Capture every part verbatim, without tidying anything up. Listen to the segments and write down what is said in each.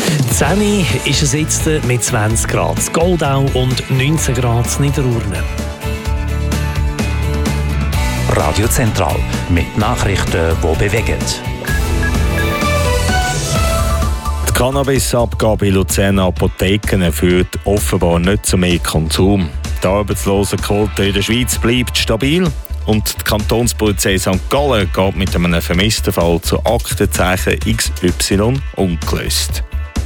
zehn ist es jetzt mit zwanzig Grad in Goldau und neunzehn Grad in Niederurne. Radio Zentral mit Nachrichten, die bewegen. Die Cannabisabgabe in Luzerner Apotheken führt offenbar nicht zu mehr Konsum. Die Arbeitslosenquote in der Schweiz bleibt stabil und die Kantonspolizei Sankt Gallen geht mit einem vermissten Fall zu Aktenzeichen X Y ungelöst.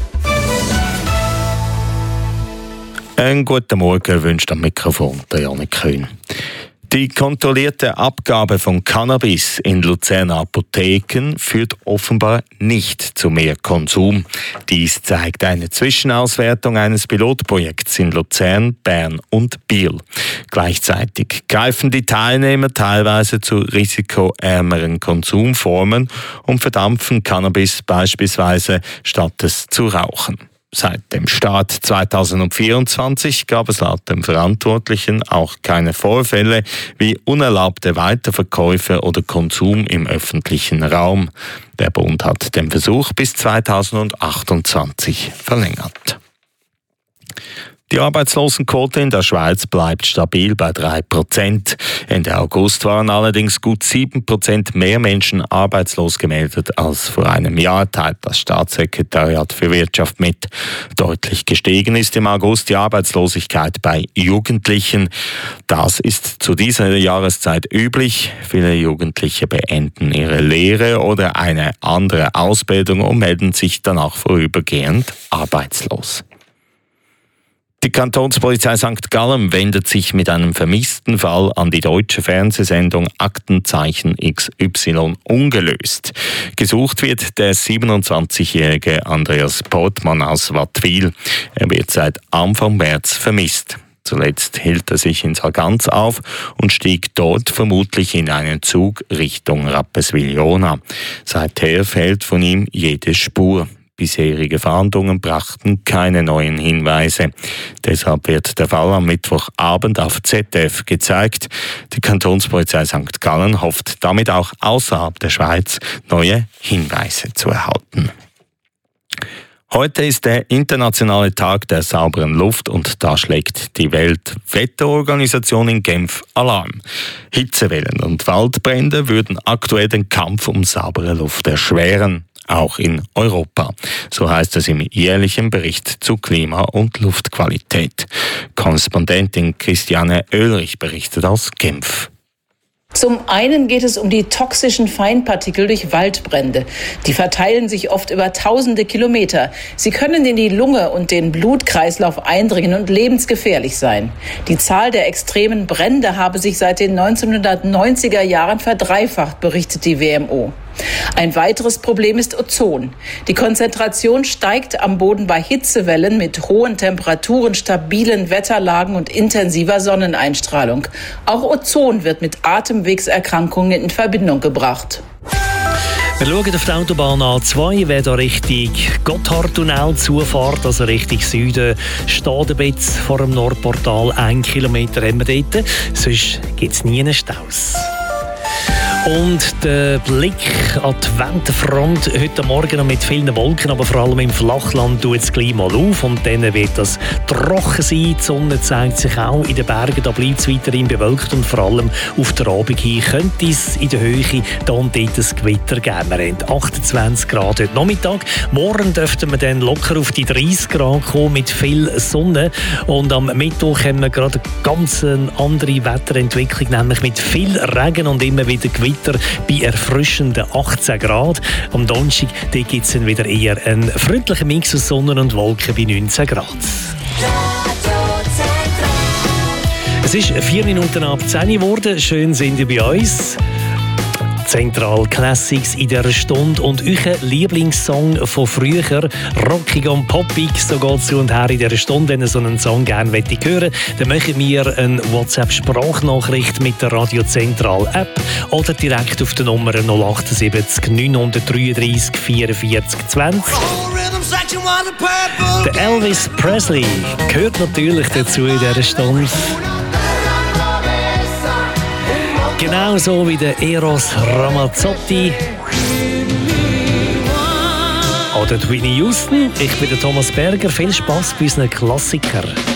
Einen guten Morgen wünscht am Mikrofon der Janik Kühn. Die kontrollierte Abgabe von Cannabis in Luzerner Apotheken führt offenbar nicht zu mehr Konsum. Dies zeigt eine Zwischenauswertung eines Pilotprojekts in Luzern, Bern und Biel. Gleichzeitig greifen die Teilnehmer teilweise zu risikoärmeren Konsumformen und verdampfen Cannabis beispielsweise, statt es zu rauchen. Seit dem Start zweitausendvierundzwanzig gab es laut dem Verantwortlichen auch keine Vorfälle wie unerlaubte Weiterverkäufe oder Konsum im öffentlichen Raum. Der Bund hat den Versuch bis zweitausendachtundzwanzig verlängert. Die Arbeitslosenquote in der Schweiz bleibt stabil bei drei Prozent. Ende August waren allerdings gut sieben Prozent mehr Menschen arbeitslos gemeldet als vor einem Jahr, teilt das Staatssekretariat für Wirtschaft mit. Deutlich gestiegen ist im August die Arbeitslosigkeit bei Jugendlichen. Das ist zu dieser Jahreszeit üblich. Viele Jugendliche beenden ihre Lehre oder eine andere Ausbildung und melden sich danach vorübergehend arbeitslos. Die Kantonspolizei Sankt Gallen wendet sich mit einem vermissten Fall an die deutsche Fernsehsendung Aktenzeichen X Y ungelöst. Gesucht wird der siebenundzwanzigjährige Andreas Portmann aus Wattwil. Er wird seit Anfang März vermisst. Zuletzt hielt er sich in Sargans auf und stieg dort vermutlich in einen Zug Richtung Rapperswil-Jona. Seither fehlt von ihm jede Spur. Bisherige Fahndungen brachten keine neuen Hinweise. Deshalb wird der Fall am Mittwochabend auf Z D F gezeigt. Die Kantonspolizei Sankt Gallen hofft damit auch außerhalb der Schweiz neue Hinweise zu erhalten. Heute ist der internationale Tag der sauberen Luft und da schlägt die Weltwetterorganisation in Genf Alarm. Hitzewellen und Waldbrände würden aktuell den Kampf um saubere Luft erschweren. Auch in Europa. So heißt es im jährlichen Bericht zu Klima- und Luftqualität. Korrespondentin Christiane Oehlrich berichtet aus Genf. Zum einen geht es um die toxischen Feinpartikel durch Waldbrände. Die verteilen sich oft über tausende Kilometer. Sie können in die Lunge und den Blutkreislauf eindringen und lebensgefährlich sein. Die Zahl der extremen Brände habe sich seit den neunzehnhundertneunziger Jahren verdreifacht, berichtet die W M O. Ein weiteres Problem ist Ozon. Die Konzentration steigt am Boden bei Hitzewellen mit hohen Temperaturen, stabilen Wetterlagen und intensiver Sonneneinstrahlung. Auch Ozon wird mit Atemwegserkrankungen in Verbindung gebracht. Wir schauen auf die Autobahn A zwei, wer da Richtung Gotthardtunnel zufährt, also Richtung Süden, steht ein bisschen vor dem Nordportal. Ein Kilometer haben wir dort, sonst gibt es nie einen Staus. Und der Blick an die Wetterfront heute Morgen noch mit vielen Wolken, aber vor allem im Flachland tut es gleich mal auf und dann wird das trocken sein. Die Sonne zeigt sich auch in den Bergen, da bleibt es weiterhin bewölkt und vor allem auf der Abend hin könnte es in der Höhe da und dort ein Gewitter geben. Wir haben achtundzwanzig Grad heute Nachmittag. Morgen dürften wir dann locker auf die dreißig Grad kommen mit viel Sonne und am Mittwoch haben wir gerade eine ganz andere Wetterentwicklung, nämlich mit viel Regen und immer wieder Gewitter bei erfrischenden achtzehn Grad. Am Donnerstag gibt es dann wieder eher einen freundlichen Mix aus Sonne und Wolken bei neunzehn Grad. Es ist vier Minuten ab zehn geworden. Schön sind ihr bei uns. Zentral Classics in dieser Stunde und euer Lieblingssong von früher, rockig und poppig, so geht es zu und her in dieser Stunde. Wenn ihr so einen Song gerne hören wollt, dann machen wir eine WhatsApp-Sprachnachricht mit der Radio Zentral App oder direkt auf die Nummer null acht sieben neun drei drei vierundvierzig zwanzig. Der Elvis Presley gehört natürlich dazu in dieser Stunde. Genauso wie der Eros Ramazzotti oder Whitney Houston. Ich bin der Thomas Berger. Viel Spass bei unseren Klassikern.